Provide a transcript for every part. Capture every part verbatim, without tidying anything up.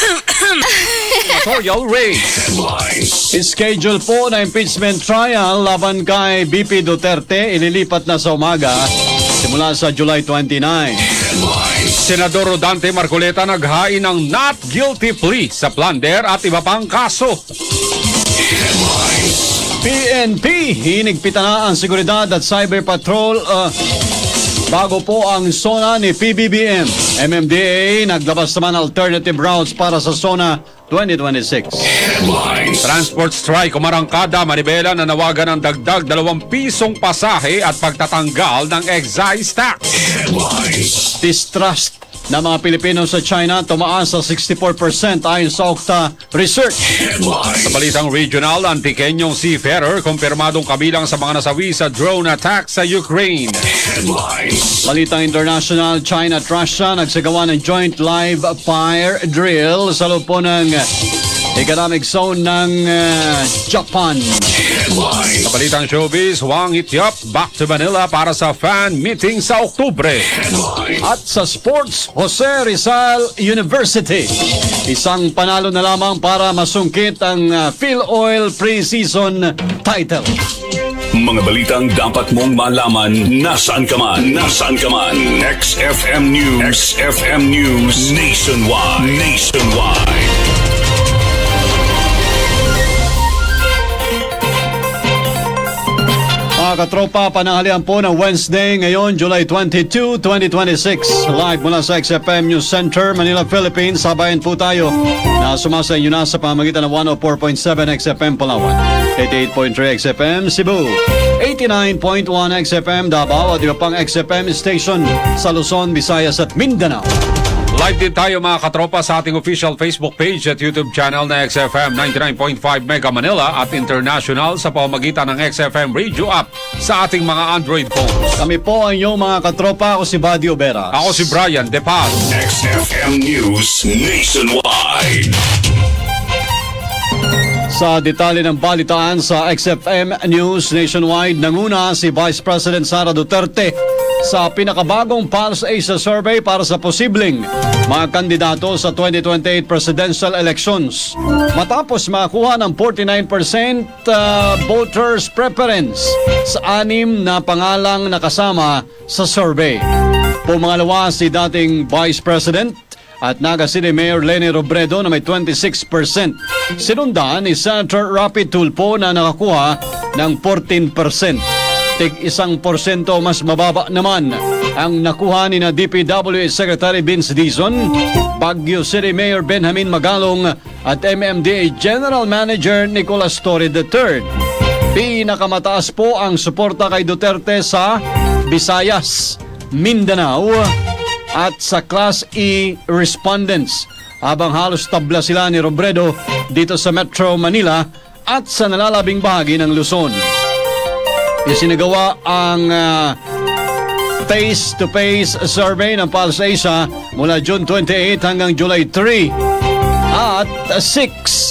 Editorial Ray. Schedule po na impeachment trial laban kay B P Duterte ililipat na sa umaga simula sa July twenty-ninth. Senador Rodante Marcoleta naghain ng not guilty plea sa plunder at iba pang kaso. P N P hinigpitan na ang seguridad at cyber patrol uh, bago po ang SONA ni P B B M. M M D A naglabas naman alternative routes para sa SONA twenty twenty-six. Headlines. Transport strike umarangkada, Manibela na nawagan ng dagdag dalawang pisong pasahe at pagtatanggal ng excise tax. Headlines. Distrust na mga Pilipino sa China tumaas sa sixty-four percent ayon sa Okta Research. Headlines. Sa balitang regional, ang Tikenyong seafarer kumpirmadong kabilang sa mga nasawi sa drone attack sa Ukraine. Headlines. Balitang international, China at Russia nagsagawa ng joint live fire drill sa loob po ng economic zone ng uh, Japan. Headlines. Sa balitang showbiz, Wang Itiop back to Manila para sa fan meeting sa Oktubre. Headlines. At sa sports, Jose Rizal University, isang panalo na lamang para masungkit ang uh, PhilOil preseason title. Mga balitang dapat mong malaman nasaan ka man. Nasaan ka man. X F M News. X F M News Nationwide. Nationwide. Mga katropa, pananghalian po ng Wednesday ngayon, July twenty-second, twenty twenty-six. Live mula sa X F M News Center, Manila, Philippines. Sabayan po tayo na sumasa inyo na sa pamamagitan ng one oh four point seven X F M Palawan, eighty-eight point three X F M Cebu, eighty-nine point one X F M Davao at iba pang X F M station sa Luzon, Visayas at Mindanao. Live din tayo mga katropa sa ating official Facebook page at YouTube channel na X F M ninety-nine point five Mega Manila at international sa pamamagitan ng X F M Radio app sa ating mga Android phones. Kami po ang inyong mga katropa. Ako si Buddy Obera. Ako si Brian De Paz. X F M News Nationwide. Sa detalye ng balitaan sa X F M News Nationwide, nanguna si Vice President Sara Duterte sa pinakabagong Pulse Asia Survey para sa posibleng mga kandidato sa twenty twenty-eight presidential elections. Matapos makakuha ng forty-nine percent uh, voters preference sa anim na pangalang nakasama sa survey. Pumangalawa si dating Vice President at Naga City Mayor Leni Robredo na may twenty-six percent. Sinundan ni Senator Rapi Tulfo na nakakuha ng fourteen percent. Tig isang porsyento mas mababa naman ang nakuha ni na D P W H Secretary Vince Dizon, Baguio City Mayor Benjamin Magalong at M M D A General Manager Nicolas Torre the third. Pinakamataas po ang suporta kay Duterte sa Visayas, Mindanao at sa Class E respondents, habang halos tabla sila ni Robredo dito sa Metro Manila at sa nalalabing bahagi ng Luzon. Isinagawa ang uh, face-to-face survey ng Pulse Asia mula June twenty-eight hanggang July third at six.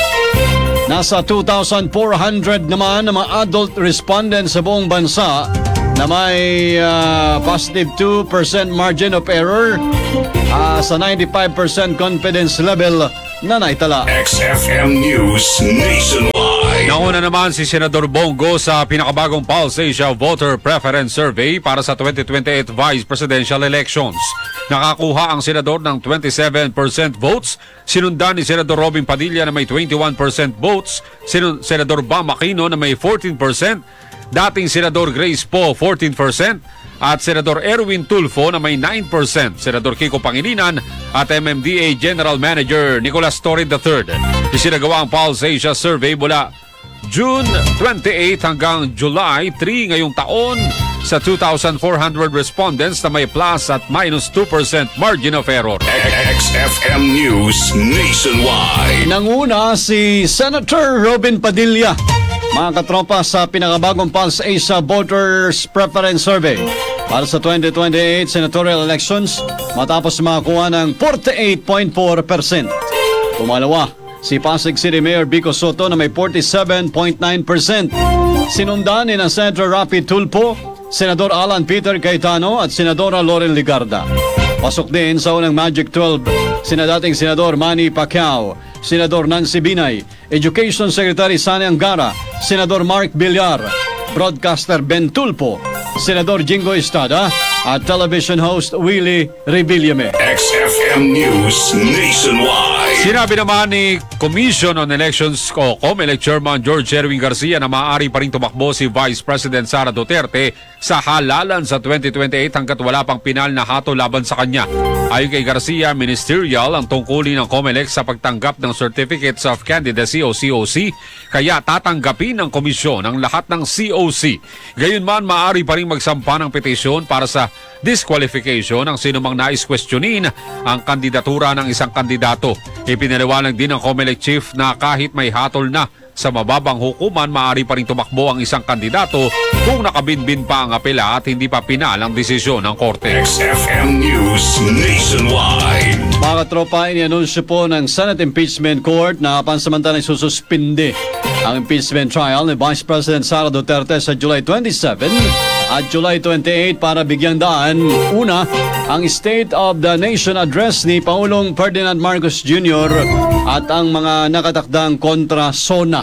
Nasa two thousand four hundred naman na mga adult respondents sa buong bansa na may uh, positive two percent margin of error uh, sa ninety-five percent confidence level na naitala. X F M News Nationwide. Nauna naman si Senador Bongo sa pinakabagong Pulse Asia Voter Preference Survey para sa twenty twenty-eight Vice Presidential Elections. Nakakuha ang senador ng twenty-seven percent votes, sinundan ni Senador Robin Padilla na may twenty-one percent votes, Sen- Senador Bam Aquino na may fourteen percent, dating Senador Grace Poe fourteen percent, at Senador Erwin Tulfo na may nine percent, Senador Kiko Pangilinan at M M D A General Manager Nicolas Torre the third. Isinagawa ang Pulse Asia Survey mula June twenty-eight hanggang July third ngayong taon sa two thousand four hundred respondents na may plus at minus two percent margin of error. X F M News Nationwide. Nanguna si Senator Robin Padilla, mga katropa, sa pinakabagong Pulse Asia Voters Preference Survey para sa twenty twenty-eight senatorial elections matapos makakuha ng forty-eight point four percent. Pumalawa si Pasig City Mayor Vico Soto na may forty-seven point nine percent. Sinundan ni na Senator Rapi Tulfo, Senador Alan Peter Cayetano at Senadora Loren Ligarda. Pasok din sa unang Magic twelve sina dating Senador Manny Pacquiao, Senador Nancy Binay, Education Secretary Sani Angara, Senador Mark Villar, Broadcaster Ben Tulpo, Senador Jingo Estrada at television host Willie Revillame. X F M News Nationwide. Sinabi naman ni Commission on Elections o COMELEC Chairman George Erwin Garcia na maaari pa rin tumakbo si Vice President Sara Duterte sa halalan sa twenty twenty-eight hanggat wala pang pinal na hato laban sa kanya. Ayon kay Garcia, ministerial ang tungkulin ng COMELEC sa pagtanggap ng Certificates of Candidacy o C O C, kaya tatanggapin ng komisyon ang lahat ng C O C. Gayunman, maaari pa rin magsampa ng petisyon para sa disqualification ng sinumang nais questionin ang kandidatura ng isang kandidato. Ipinaliwanag din ng COMELEC chief na kahit may hatol na sa mababang hukuman, maaari pa rin tumakbo ang isang kandidato kung nakabinbin pa ang apela at hindi pa pinal ang desisyon ng korte. X F M News Nationwide. Mga katropa, inianunsyo po ng Senate Impeachment Court na pansamantalang sususpinde ang impeachment trial ni Vice President Sara Duterte sa July twenty-seven at July twenty-eight para bigyang daan. Una, ang State of the Nation Address ni Pangulong Ferdinand Marcos Junior at ang mga nakatakdang kontra-sona.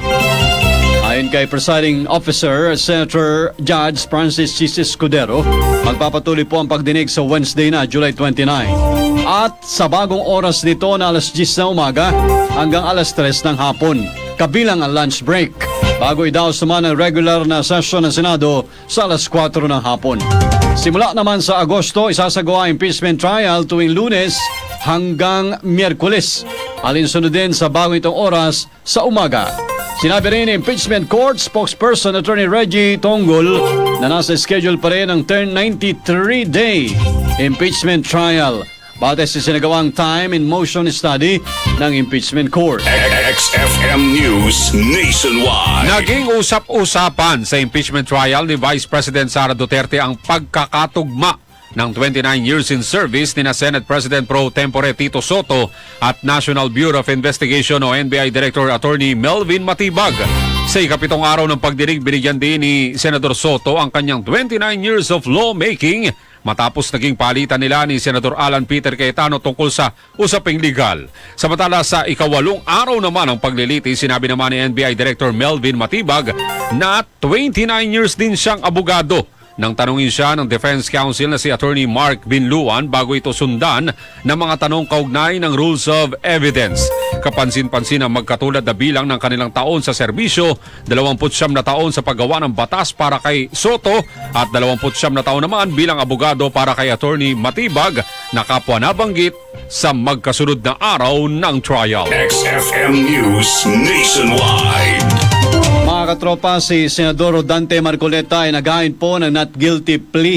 Ayon kay Presiding Officer, Senator Judge Francis Chis Escudero, magpapatuloy po ang pagdinig sa Wednesday na July twenty-nine. At sa bagong oras nito na alas diyes na umaga hanggang alas tres ng hapon, kabilang ang lunch break, bago idaos naman ang regular na session ng Senado sa alas kwatro ng hapon. Simula naman sa Agosto, isasagawa ang impeachment trial tuwing Lunes hanggang Miyerkules. Alinsunod din sa bagong itong oras sa umaga. Sinabi rin ni Impeachment Court spokesperson Attorney Reggie Tonggol na nasa schedule pa rin ang ninety-three day impeachment trial batay sa sinagawang time and motion study ng Impeachment Court. X F M News Nationwide. Naging usap-usapan sa impeachment trial ni Vice President Sara Duterte ang pagkakatugma ng twenty-nine years in service ni na Senate President Pro Tempore Tito Soto at National Bureau of Investigation o N B I Director Attorney Melvin Matibag. Sa ikapitong araw ng pagdinig, binigyan din ni Senador Soto ang kanyang twenty-nine years of lawmaking matapos naging palitan nila ni Senador Alan Peter Cayetano tungkol sa usaping legal. Samantala sa ikawalong araw naman ng pagliliti, sinabi naman ni N B I Director Melvin Matibag na twenty-nine years din siyang abogado. Nang tanungin siya ng Defense Counsel na si Attorney Mark Binluan bago ito sundan ng mga tanong kaugnay ng Rules of Evidence. Kapansin-pansin ang magkatulad na bilang ng kanilang taon sa serbisyo, dalawampu't siyam na taon sa paggawa ng batas para kay Soto at dalawampu't siyam na taon naman bilang abogado para kay Attorney Matibag na kapwa nabanggit sa magkasunod na araw ng trial. X F M News Nationwide. Mga katropa, si Senador Rodante Marcoleta ay nagahin po ng not guilty plea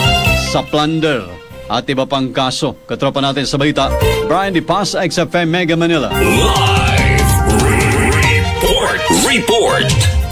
sa plunder at iba pang kaso. Katropa natin sa balita, Brian Di Paz, X F M Mega Manila. Live report. Report.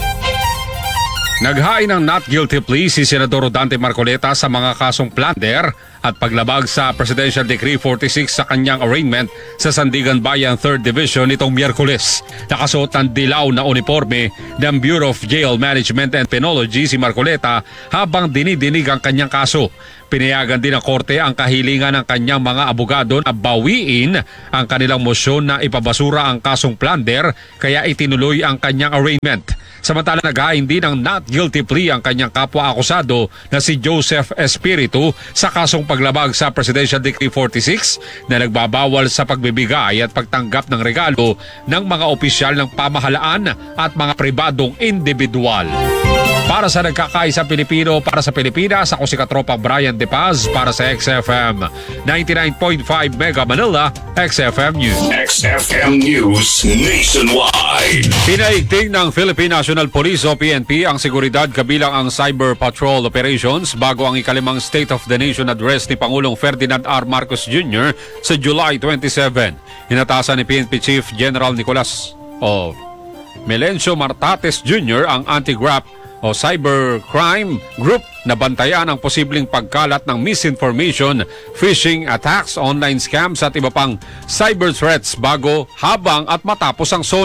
Naghain ng not guilty plea si Senador Rodante Marcoleta sa mga kasong plunder at paglabag sa Presidential Decree forty-six sa kanyang arraignment sa Sandigan Bayan third Division nitong Miyerkules. Nakasuot ng dilaw na uniforme ng Bureau of Jail Management and Penology si Marcoleta habang dinidinig ang kanyang kaso. Pinayagan din ng korte ang kahilingan ng kanyang mga abogado na bawiin ang kanilang mosyon na ipabasura ang kasong plunder, kaya itinuloy ang kanyang arraignment. Samantala, naghain din ng not guilty plea ang kanyang kapwa-akusado na si Joseph Espiritu sa kasong paglabag sa Presidential Decree forty-six na nagbabawal sa pagbibigay at pagtanggap ng regalo ng mga opisyal ng pamahalaan at mga pribadong individual. Para sa nagkakaisa Pilipino, para sa Pilipinas, ako si Katropa Brian De Paz para sa X F M ninety-nine point five Mega Manila, X F M News. X F M News Nationwide. Pinaigting ng Philippine National Police o P N P ang seguridad kabilang ang cyber patrol operations bago ang ikalimang State of the Nation address ni Pangulong Ferdinand R. Marcos Junior sa July twenty-seven. Inatasan ni P N P Chief General Nicolas o Melencio Martates Junior ang anti-graft o cybercrime group na bantayan ang posibleng pagkalat ng misinformation, phishing attacks, online scams at iba pang cyber threats bago, habang at matapos ang SONA.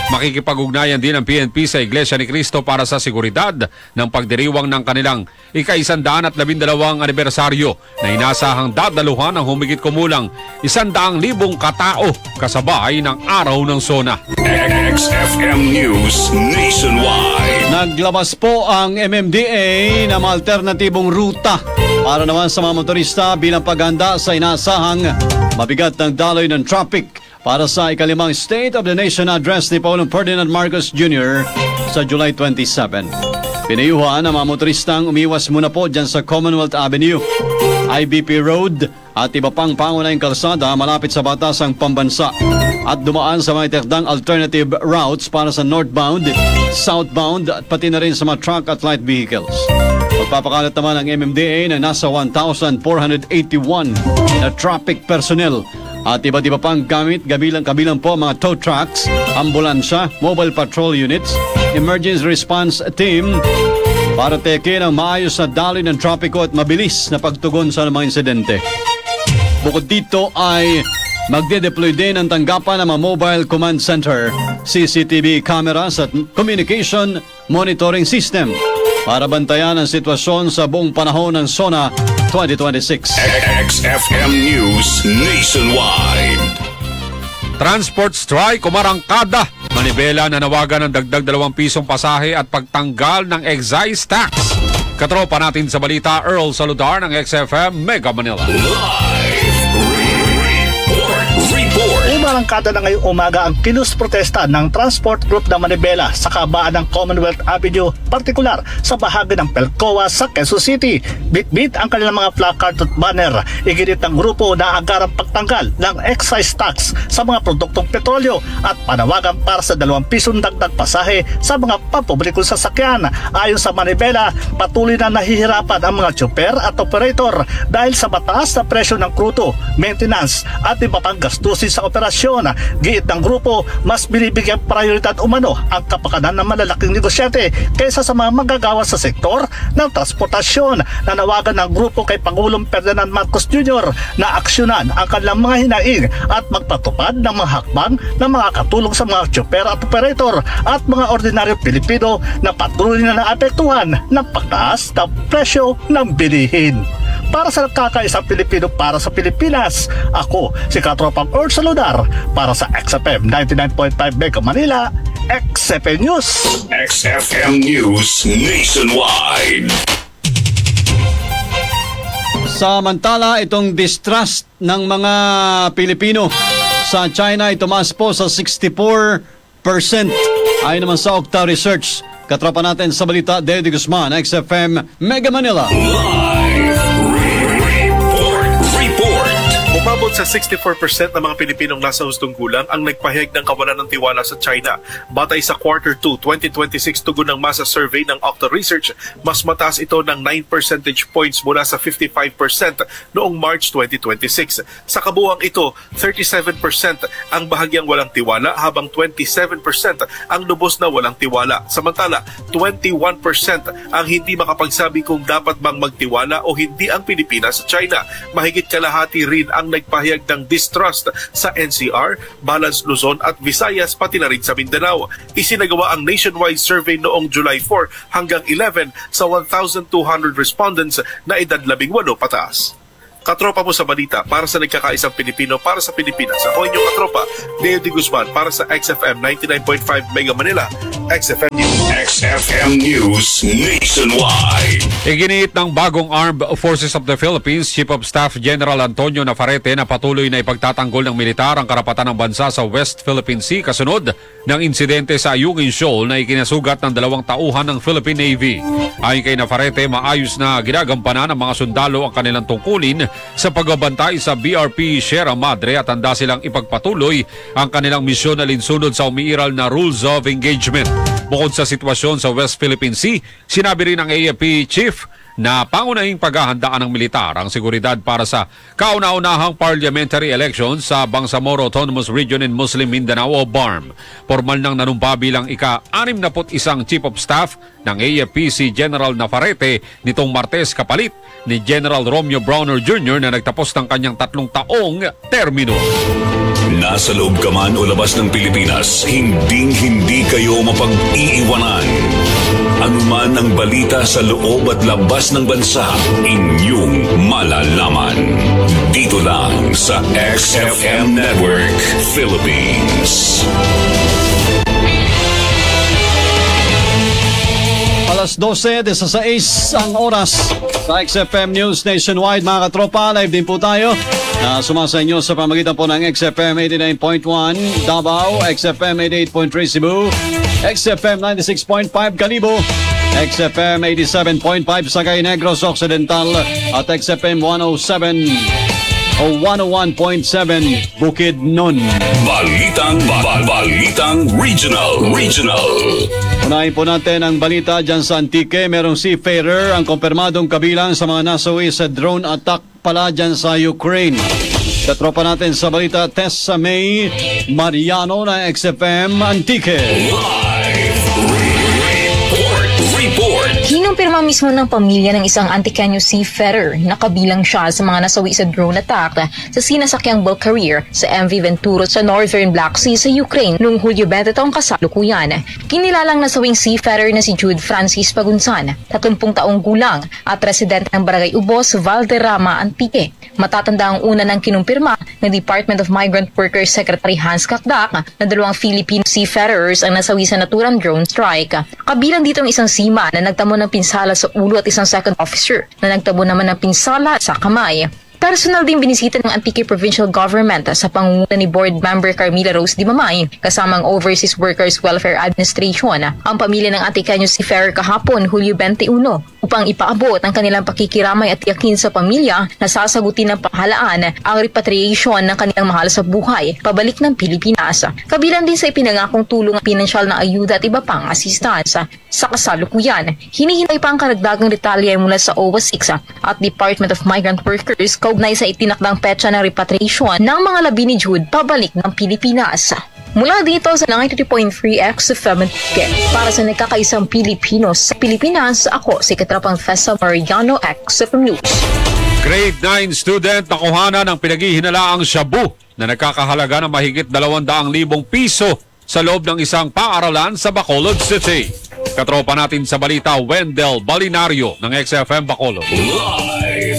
Makikipag-ugnayan din ang P N P sa Iglesia ni Cristo para sa seguridad ng pagdiriwang ng kanilang ika-isandaan at labindalawang anibersaryo na inasahang dadaluhan ng humigit kumulang isandaang libong katao kasabay ng Araw ng Sona. X F M News Nationwide. Naglabas po ang M M D A ng mga alternatibong ruta para naman sa mga motorista bilang paghanda sa inasahang mabigat ng daloy ng traffic para sa ikalimang State of the Nation Address ni Pangulong Ferdinand Marcos Junior sa July twenty-seven. Pinayuhan ang mga motoristang umiwas muna po dyan sa Commonwealth Avenue, I B P Road at iba pang pangunahing kalsada malapit sa batasang pambansa at dumaan sa mga itakdang alternative routes para sa northbound, southbound at pati na rin sa mga truck at light vehicles. Magpapakalat naman ang M M D A na nasa one thousand four hundred eighty-one na traffic personnel at iba't iba pang gamit kabilang, kabilang po mga tow trucks, ambulansya, mobile patrol units, emergency response team para tekin ang maayos na daloy ng trapiko at mabilis na pagtugon sa mga insidente. Bukod dito ay magde-deploy din ang tanggapan ng mga mobile command center, C C T V cameras at communication monitoring system para bantayan ang sitwasyon sa buong panahon ng SONA twenty twenty-six. X F M News Nationwide. Transport strike umarangkada. Manibela na nawagan ng dagdag dalawang pisong pasahe at pagtanggal ng excise tax. Katropa natin sa balita, Earl Saludar ng X F M Mega Manila. Live report. Report. Umarangkada na ngayong umaga ang kinuls-protesta ng Transport Group ng Manibela sa kabaan ng Commonwealth Avenue, partikular sa bahagi ng Pelcoa sa Quezon City. Bit-bit ang kanilang mga placard at banner. Iginit ng grupo na agarang pagtanggal ng excise tax sa mga produktong petrolyo at panawagan para sa dalawang pisong dagdag pasahe sa mga pampublikong sasakyan. Ayon sa Manibela, patuloy na nahihirapan ang mga tsuper at operator dahil sa mataas na presyo ng krudo, maintenance at iba pang gastusin sa operasyon. Giit ng grupo, mas binibigyan prioridad umano ang kapakanan ng malalaking negosyante kaysa sa mga magagawa sa sektor ng transportasyon. Nanawagan ng grupo kay Pangulong Ferdinand Marcos Junior na aksyonan ang kanilang mga hinaing at magpatupad ng mga hakbang na makakatulong sa mga tsuper at operator at mga ordinaryong Pilipino na patuloy na naapektuhan ng pagtaas ng presyo ng bilihin. Para sa kakaisang Pilipino para sa Pilipinas, ako si Katropang Earl Saludar para sa X F M ninety-nine point five Mega Manila, X F M News. X F M News Nationwide. Samantala, itong distrust ng mga Pilipino sa China ay tumaas po sa sixty-four percent. Ayon naman sa Okta Research. Katropa natin sa balita, Dede Guzman, X F M Mega Manila. Live report. Report. Umabot sa sixty-four percent ng mga Pilipinong nasa hustong gulang ang nagpahayag ng kawalan ng tiwala sa China. Batay sa quarter two twenty twenty-six tugon ng masa survey ng Okta Research, mas mataas ito ng nine percentage points mula sa fifty-five percent noong March twenty twenty-six. Sa kabuuang ito, thirty-seven percent ang bahagyang walang tiwala habang twenty-seven percent ang lubos na walang tiwala. Samantala, twenty-one percent ang hindi makapagsabi kung dapat bang magtiwala o hindi ang Pilipinas sa China. Mahigit kalahati rin ang nagpahayag ng distrust sa N C R, Balance Luzon at Visayas pati na rin sa Mindanao. Isinagawa ang nationwide survey noong July four hanggang eleven sa one thousand two hundred respondents na edad labing walo pataas. Katropa mo sa balita para sa nagkakaisang Pilipino para sa Pilipinas. Ako inyong katropa, Dede Guzman para sa X F M ninety-nine point five Mega Manila, X F M News. X F M News Nationwide. Iginiit ng bagong Armed Forces of the Philippines Chief of Staff General Antonio Navarrete na patuloy na ipagtatanggol ng militar ang karapatan ng bansa sa West Philippine Sea kasunod ng insidente sa Ayungin Shoal na ikinasugat ng dalawang tauhan ng Philippine Navy. Ayon kay Navarrete, maayos na ginagampanan ng mga sundalo ang kanilang tungkulin sa pagbabantay sa B R P Sierra Madre at handa silang ipagpatuloy ang kanilang misyon na linsunod sa umiiral na rules of engagement. Bukod sa sitwasyon sa West Philippine Sea, sinabi rin ng A F P Chief na pangunahing paghahandaan ng militar ang seguridad para sa kauna-unahang parliamentary elections sa Bangsamoro Autonomous Region in Muslim Mindanao o B A R M. Formal nang nanumpa bilang ika-sixty-one Chief of Staff ng A F P si General Navarrete nitong Martes kapalit ni General Romeo Browner Junior na nagtapos ng kanyang tatlong taong termino. Nasa loob ka man o labas ng Pilipinas, hinding-hindi kayo mapag-iiwanan. Ano man ang balita sa loob at labas ng bansa, inyong malalaman. Dito lang sa X F M Network Philippines. Alas dose, desasais ang oras sa X F M News Nationwide. Mga katropa, live din po tayo na sumasa inyo sa pamagitan po ng X F M eighty-nine point one Davao, X F M eighty-eight point three Cebu, X F M ninety-six point five Calibo, X F M eighty-seven point five Sagay Negros Occidental at X F M one oh seven o one oh one point seven Bukidnon. Balitang ba- Balitang Regional Regional. Unahin po natin ang balita dyan sa Antique. Merong seafarer ang kumpirmadong kabilang sa mga nasawi sa drone attack pala dyan sa Ukraine. Katropa natin sa balita, Tessa May Mariano na X F M Antique. Live report. Report. Kinumpirma mismo ng pamilya ng isang Antiqueño seafarer na kabilang siya sa mga nasawi sa drone attack sa sinasakyang bulk carrier sa M V Ventura sa Northern Black Sea sa Ukraine noong Hulyo twenty taong kasalukuyan. Kinilalang nasawing seafarer na si Jude Francis Pagunsan, thirty taong gulang at residente ng Barangay Ubos, Valderrama, Antique. Matatanda ang una ng kinumpirma ng Department of Migrant Workers Secretary Hans Kakdak na dalawang Filipino seafarers ang nasawi sa naturang drone strike. Kabilang dito ang isang seaman na nagtamo ng pinsala sa ulo at isang second officer na nagtamo naman ng pinsala sa kamay. Personal din binisita ng Antique Provincial Government sa pangunguna ni Board Member Carmila Rose Dimamay kasama ang Overseas Workers Welfare Administration ang pamilya ng Antiqueño seafarer kahapon Hulyo twenty-one upang ipaabot ang kanilang pakikiramay at tiyakin sa pamilya na sasagutin ng pamahalaan ang repatriation ng kanilang mahal sa buhay pabalik ng Pilipinas. Kabilang din sa ipinangakong tulong ang pinansyal na ayuda at iba pang assistance. Sa kasalukuyan, hinihintay pa ang karagdagang detalye mula sa O W A six at Department of Migrant Workers kaugnay sa itinakdang petsa ng repatriation ng mga labi ni Jude pabalik ng Pilipinas. Mula dito sa ninety-two point three X F M para sa nagkakaisang Pilipino sa Pilipinas, ako si Katrapang Fesa Mariano, X F M News. Grade nine student nakuhanan ng pinaghihinalaang shabu na nagkakahalaga ng mahigit dalawang libong piso sa loob ng isang paaralan sa Bacolod City. Katropa natin sa balita, Wendell Balinario ng X F M Bacolod. Live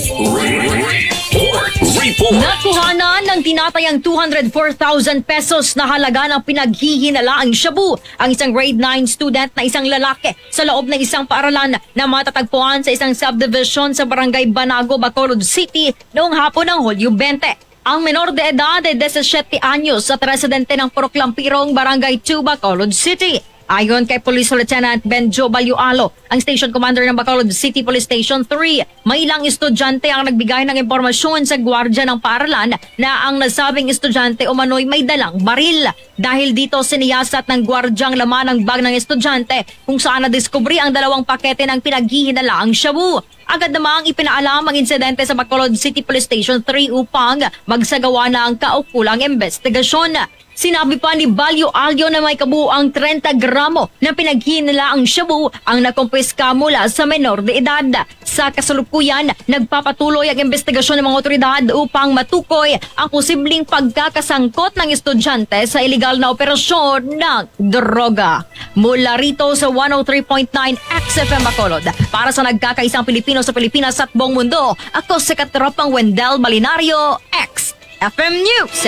report. Report. Nakuhanan ng tinatayang two hundred four thousand pesos na halaga ng pinaghihinalaang shabu ang isang grade nine student na isang lalaki sa loob ng isang paaralan na matatagpuan sa isang subdivision sa Barangay Banago, Bacolod City noong hapon ng Hulyo twenty. Ang menor de edad ay seventeen anyos at residente ng Purok Lampirong, Barangay two, Bacolod City. Ayon kay Police Lieutenant Benjo Balualo, ang Station Commander ng Bacolod City Police Station three, may ilang estudyante ang nagbigay ng impormasyon sa gwardya ng paaralan na ang nasabing estudyante umano'y may dalang baril. Dahil dito siniyasat ng gwardyang laman ng bag ng estudyante kung saan nadiskubre ang dalawang pakete ng pinaghihinalaang shabu. Agad namang ipinaalam ang insidente sa Bacolod City Police Station three upang magsagawa na ang kaukulang investigasyon. Sinabi pa ni Balyo Alyo na may kabuuang thirty gramo na pinaghinalaang shabu ang nakumpiska mula sa menor de edad. Sa kasalukuyan, nagpapatuloy ang investigasyon ng mga otoridad upang matukoy ang posibleng pagkakasangkot ng estudyante sa iligal na operasyon ng droga. Mula rito sa one oh three point nine X F M Bacolod, para sa nagkakaisang Pilipino sa Pilipinas at buong mundo, ako si Katropang Wendell Balinario, X F M News.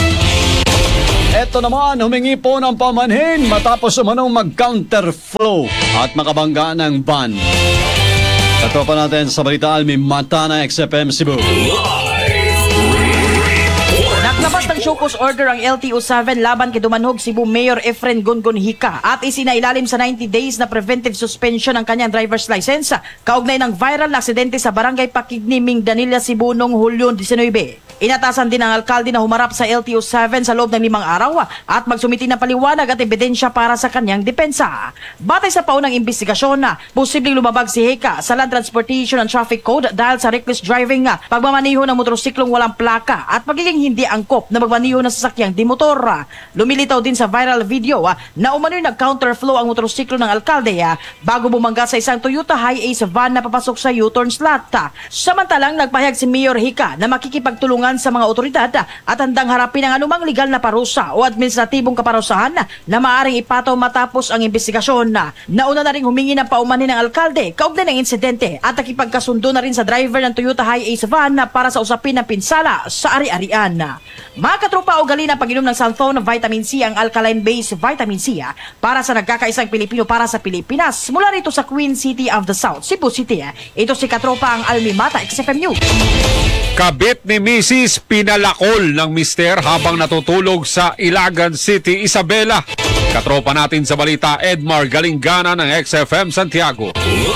Ito naman, humingi po ng pamanhin matapos umanong mag-counterflow at makabangga ng van. Katropa natin sa balita, Almi Mata na X F M Cebu. Naglabas ng show cause order ang L T O seven laban kay Dumanhog Cebu Mayor Efren Gongon Hica at isinailalim sa ninety days na preventive suspension ang kanyang driver's license kaugnay ng viral na aksidente sa Barangay Pakigniming, Danilla, Cebu noong Hulyo nineteen. Inatasan din ang alkalde na humarap sa L T O seven sa loob ng limang araw at magsumiti ng paliwanag at ebidensya para sa kanyang depensa. Batay sa paunang investigasyon na posibleng lumabag si Hica sa Land Transportation and Traffic Code dahil sa reckless driving, pagmamaneho ng motorsiklong walang plaka at pagiging hindi angkop na magmaniho na sasakyang di motor. Lumilitaw din sa viral video ah, na umano'y nag-counterflow ang motorsiklo ng alkalde ah, bago bumangga sa isang Toyota Hi-Ace van na papasok sa U-turn slot. Samantalang nagpahayag si Mayor Hica na makikipagtulungan sa mga otoridad ah, at handang harapin ang anumang legal na parusa o administratibong kaparusahan ah, na maaaring ipataw matapos ang investigasyon. Nauna na rin humingi ng paumanhin ng alkalde kaugnay ng insidente at nakipagkasundo na rin sa driver ng Toyota Hi-Ace van ah, para sa usapin ng pinsala sa ari-arian. Mga katropa, ugali na pag-inom ng Sulfone Vitamin C ang alkaline-based vitamin C ah, para sa nagkakaisang Pilipino para sa Pilipinas mula rito sa Queen City of the South, Cebu City. Ito si katropa ang Almimata X F M News. Kabit ni Missus pinalakol ng mister habang natutulog sa Ilagan City, Isabela. Katropa natin sa balita, Edmar Galinggana ng X F M Santiago.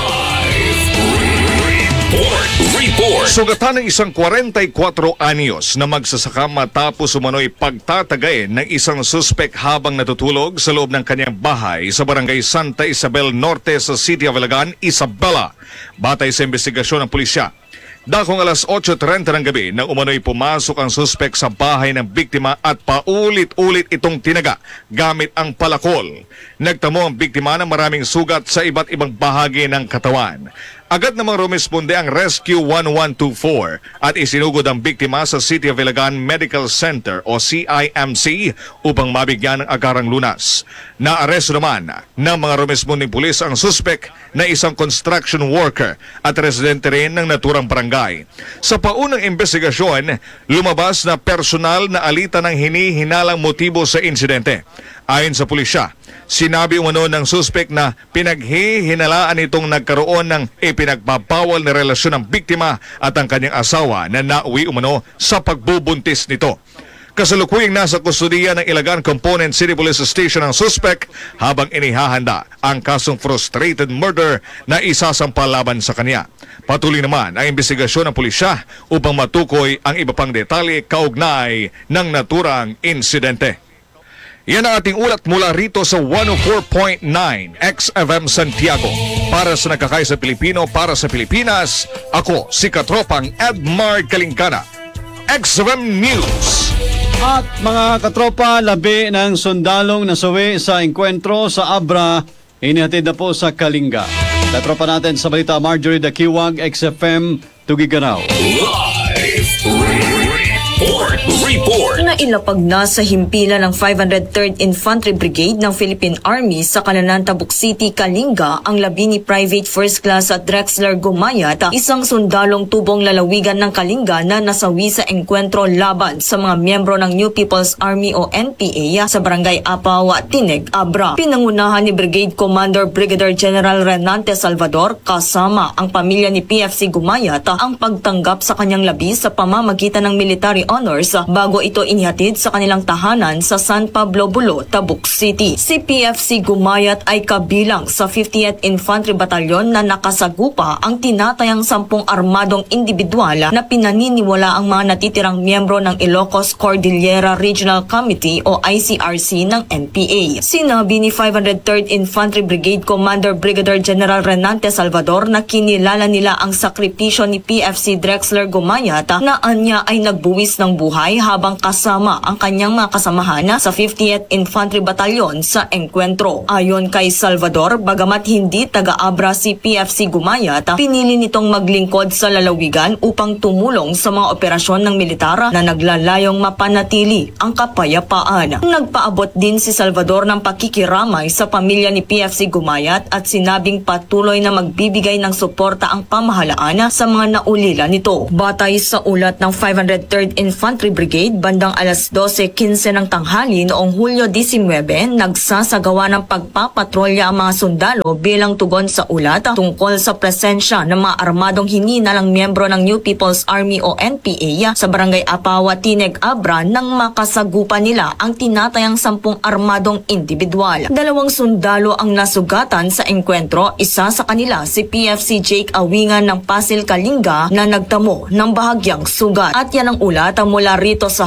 Report! Report! Sugatan ng isang forty-four anyos na magsasaka matapos umano'y pagtatagay ng isang suspek habang natutulog sa loob ng kanyang bahay sa barangay Santa Isabel Norte sa City of Ilagan, Isabela. Batay sa investigasyon ng pulisya, dakong alas eight thirty ng gabi nang umano'y pumasok ang suspek sa bahay ng biktima at paulit-ulit itong tinaga gamit ang palakol. Nagtamo ang biktima ng maraming sugat sa iba't ibang bahagi ng katawan. Agad namang rumisponde ang Rescue one one two four at isinugod ang biktima sa City of Ilagan Medical Center o C I M C upang mabigyan ng agarang lunas. Naaresto naman ng mga rumispondeng pulis ang suspek na isang construction worker at residente rin ng naturang barangay. Sa paunang investigasyon, lumabas na personal na alitan ng hinihinalang motibo sa insidente. Ayon sa pulisya, sinabi umano ng suspek na pinaghihinalaan itong nagkaroon ng ipinagbabawal na relasyon ng biktima at ang kanyang asawa na nauwi umano sa pagbubuntis nito. Kasalukuyang nasa kustudiya ng Ilagan Component City Police Station ang suspek habang inihahanda ang kasong frustrated murder na isasampal laban sa kanya. Patuloy naman ang investigasyon ng pulisya upang matukoy ang iba pang detalye kaugnay ng naturang insidente. Yan ang ating ulat mula rito sa one oh four point nine X F M Santiago. Para sa Nakakaisa Pilipino, para sa Pilipinas, ako si Katropang Edmar Galinggana, X F M News. At mga katropa, labi ng sundalong nasawi sa engkwentro sa Abra, inihatid na po sa Kalinga. Katropa natin sa balita, Marjorie Dakiwag, X F M Tugigaraw. Live report! Report! Nailapag na sa himpilan ng five hundred third Infantry Brigade ng Philippine Army sa Kalanan, Tabuk City, Kalinga ang labi ni Private First Class at Drexler Gumayat, isang sundalong tubong lalawigan ng Kalinga na nasawi sa engkwentro laban sa mga miyembro ng New People's Army o N P A sa Barangay Apaw, Tineg, Abra. Pinangunahan ni Brigade Commander Brigadier General Renante Salvador kasama ang pamilya ni P F C Gumayat ang pagtanggap sa kanyang labi sa pamamagitan ng military honors bago ito inihatid sa kanilang tahanan sa San Pablo Bulo, Tabuk City. Si P F C Gumayat ay kabilang sa fiftieth Infantry Battalion na nakasagupa ang tinatayang sampung armadong individual na pinaniniwala ang mga natitirang miyembro ng Ilocos Cordillera Regional Committee o I C R C ng N P A. Sinabi ni five hundred third Infantry Brigade Commander Brigadier General Renante Salvador na kinilala nila ang sakripisyo ni P F C Drexler Gumayat na anya ay nagbuwis ng buhay habang kasama ang kanyang mga kasamahan sa fiftieth Infantry Battalion sa engkwentro. Ayon kay Salvador, bagamat hindi taga-Abra si P F C Gumayat, pinili nitong maglingkod sa lalawigan upang tumulong sa mga operasyon ng militar na naglalayong mapanatili ang kapayapaan. Nagpaabot din si Salvador ng pakikiramay sa pamilya ni P F C Gumayat at sinabing patuloy na magbibigay ng suporta ang pamahalaan sa mga naulila nito. Batay sa ulat ng five hundred third Infantry Brigade, bandang alas twelve fifteen ng tanghali noong Hulyo nineteen, nagsasagawa ng pagpapatrolya ang mga sundalo bilang tugon sa ulat tungkol sa presensya ng mga armadong hininalang miyembro ng New People's Army o N P A sa Barangay Apaw, Tineg, Abra nang makasagupa nila ang tinatayang sampung armadong individual. Dalawang sundalo ang nasugatan sa engkwentro, isa sa kanila si P F C Jake Awingan ng Pasil, Kalinga na nagtamo ng bahagyang sugat. At yan ang ulat mula rito sa Hates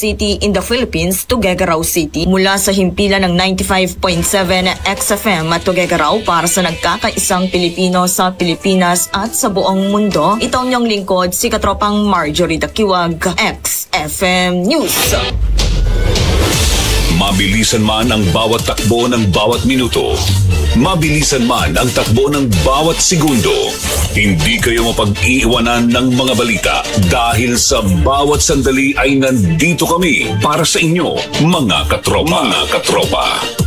city in the Philippines, Tuguegarao City. Mula sa himpilan ng ninety-five point seven X F M at Tuguegarao para sa nagkakaisang Pilipino sa Pilipinas at sa buong mundo. Ito ang inyong lingkod, si Katropang Marjorie Dakiwag, X F M News. Mabilisan man ang bawat takbo ng bawat minuto, mabilisan man ang takbo ng bawat segundo, hindi kayo mapag-iiwanan ng mga balita dahil sa bawat sandali ay nandito kami para sa inyo, mga katropa. Mga katropa.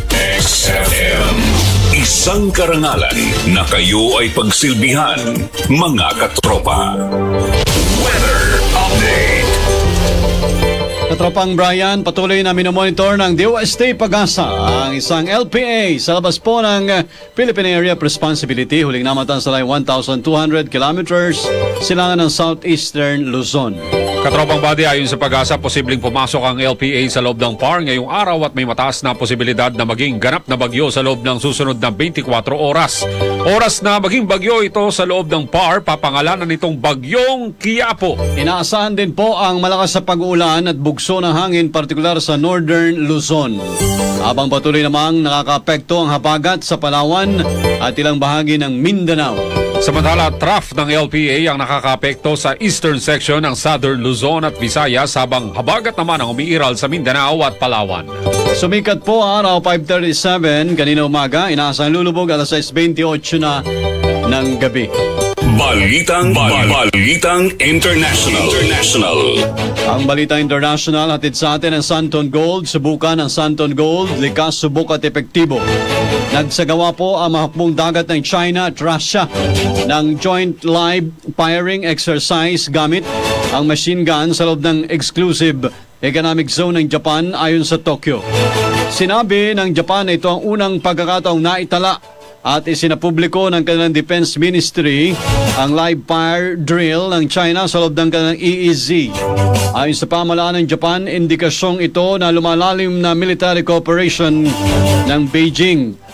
X F M. Isang karangalan na kayo ay pagsilbihan, mga katropa. Weather update. Katropang Brian, patuloy na minomonitor ng D O S T Pag-asa ang isang L P A sa labas po ng Philippine Area of Responsibility. Huling namatan sa line one thousand two hundred kilometers silangan ng southeastern Luzon. Katropang Body, ayon sa Pag-asa, posibleng pumasok ang L P A sa loob ng P A R ngayong araw at may mataas na posibilidad na maging ganap na bagyo sa loob ng susunod na twenty-four oras. Oras na maging bagyo ito sa loob ng P A R, papangalanan nitong Bagyong Quiapo. Inaasahan din po ang malakas sa pag-uulan at bugso ng hangin, partikular sa northern Luzon. Habang patuloy namang nakakaapekto ang habagat sa Palawan at ilang bahagi ng Mindanao. Samantala, trough ng L P A ang nakakaapekto sa eastern section ng southern Luzon at Visayas, habang habagat naman ang umiiral sa Mindanao at Palawan. Sumikat po ang araw five thirty-seven kanina umaga, inaasang lulubog alas six twenty-eight na ng gabi. Balitang, bal- Balitang International. International. Ang Balita International hatid sa atin ang Santon Gold. Subukan ang Santon Gold, likas, subok at epektibo. Nagsagawa po ang mahakbong dagat ng China at Russia ng joint live firing exercise gamit ang machine gun sa loob ng exclusive economic zone ng Japan ayon sa Tokyo. Sinabi ng Japan na ito ang unang pagkakataong naitala at isinapubliko ng kanilang Defense Ministry ang live fire drill ng China sa loob ng kanilang E E Z. Ayon sa pamahalaan ng Japan, indikasyong ito na lumalalim na military cooperation ng Beijing